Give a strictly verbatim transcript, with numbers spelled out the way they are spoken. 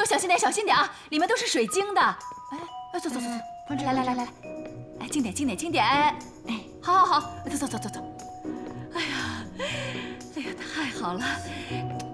小心点，小心点啊！里面都是水晶的。哎，哎，走走走走，来来来来来，哎，轻点轻点轻点，哎，好好好，走走走走走。哎呀，哎呀，太好了！